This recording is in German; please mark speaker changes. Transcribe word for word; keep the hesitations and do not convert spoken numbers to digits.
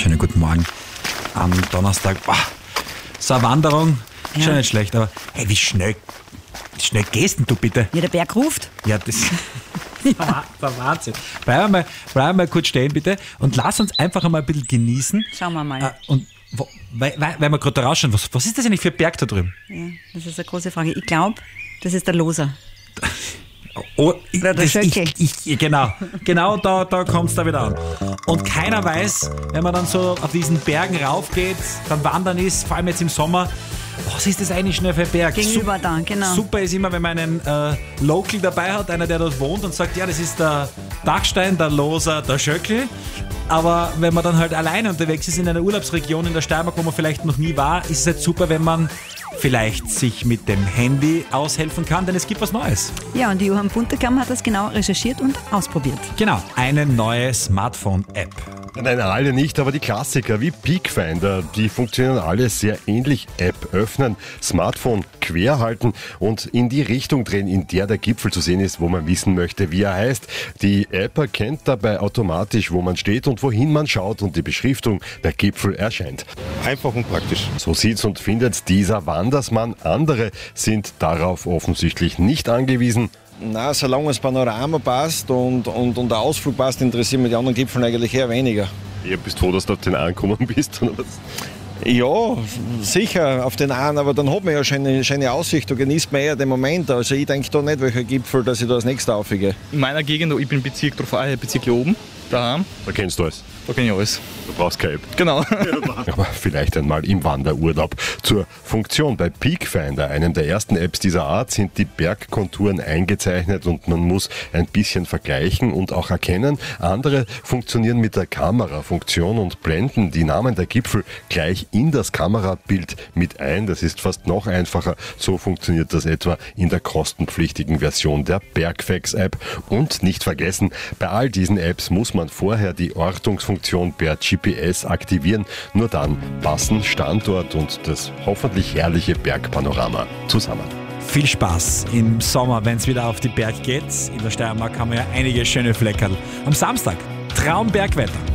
Speaker 1: Schönen guten Morgen. Am Donnerstag, boah, so eine Wanderung,
Speaker 2: Ja.
Speaker 1: schon nicht schlecht, aber hey, wie schnell, wie schnell gehst denn du bitte?
Speaker 2: Ja, der Berg ruft.
Speaker 1: Ja, das ist der Wahnsinn. Bleib mal, bleib mal kurz stehen bitte und lass uns einfach einmal ein bisschen genießen.
Speaker 2: Schauen wir mal.
Speaker 1: Äh, und wo, weil, weil, weil wir gerade da rausschauen, was, was ist das eigentlich für ein Berg da drüben?
Speaker 2: Ja, das ist eine große Frage. Ich glaube, das ist der Loser.
Speaker 1: Oh, ich,
Speaker 2: Oder der
Speaker 1: das, ich,
Speaker 2: Schöckel.
Speaker 1: ich, genau, genau da, da kommt es da wieder an. Und keiner weiß, wenn man dann so auf diesen Bergen raufgeht, dann wandern ist, vor allem jetzt im Sommer, was ist das eigentlich schnell für ein Berg?
Speaker 2: Gegenüber
Speaker 1: Sup-
Speaker 2: da, genau.
Speaker 1: Super ist immer, wenn man einen äh, Local dabei hat, einer, der dort wohnt und sagt, ja, das ist der Dachstein, der Loser, der Schöckel. Aber wenn man dann halt alleine unterwegs ist in einer Urlaubsregion in der Steiermark, wo man vielleicht noch nie war, ist es halt super, wenn man vielleicht sich mit dem Handy aushelfen kann, denn es gibt was Neues.
Speaker 2: Ja, und die Johann Bunterkamp hat das genau recherchiert und ausprobiert.
Speaker 1: Genau, eine neue Smartphone-App.
Speaker 3: Nein, alle nicht, aber die Klassiker wie Peakfinder, die funktionieren alle sehr ähnlich. App öffnen, Smartphone quer halten und in die Richtung drehen, in der der Gipfel zu sehen ist, wo man wissen möchte, wie er heißt. Die App erkennt dabei automatisch, wo man steht und wohin man schaut und die Beschriftung, der Gipfel erscheint.
Speaker 4: Einfach und praktisch.
Speaker 3: So sieht's und findet dieser Wandersmann. Andere sind darauf offensichtlich nicht angewiesen.
Speaker 4: Na, solange das Panorama passt und, und, und der Ausflug passt, interessieren mich die anderen Gipfel eigentlich eher weniger.
Speaker 3: Ihr bist froh, dass du auf den angekommen bist, oder was?
Speaker 4: Ja, sicher auf den einen, aber dann hat man ja schon eine schöne Aussicht, da genießt man eher den Moment. Also ich denke da nicht, welcher Gipfel, dass ich da als nächstes aufgehe.
Speaker 5: In meiner Gegend, ich bin im Bezirk, drauf, äh, Bezirk hier oben, daheim,
Speaker 3: Da kennst du alles.
Speaker 5: da kenne ich alles.
Speaker 3: Du brauchst keine App.
Speaker 5: Genau.
Speaker 3: Aber vielleicht einmal im Wanderurlaub. Zur Funktion bei Peakfinder, einem der ersten Apps dieser Art, sind die Bergkonturen eingezeichnet und man muss ein bisschen vergleichen und auch erkennen. Andere funktionieren mit der Kamerafunktion und blenden die Namen der Gipfel gleich in das Kamerabild mit ein. Das ist fast noch einfacher. So funktioniert das etwa in der kostenpflichtigen Version der Bergfacts-App. Und nicht vergessen, bei all diesen Apps muss man vorher die Ortungsfunktion per G P S aktivieren. Nur dann passen Standort und das hoffentlich herrliche Bergpanorama zusammen.
Speaker 1: Viel Spaß im Sommer, wenn es wieder auf die Berg geht. In der Steiermark haben wir ja einige schöne Fleckerl. Am Samstag Traumbergwetter.